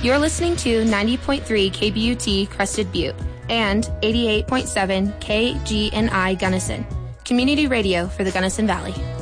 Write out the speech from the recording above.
You're listening to 90.3 KBUT Crested Butte and 88.7 KGNI Gunnison, community radio for the Gunnison Valley.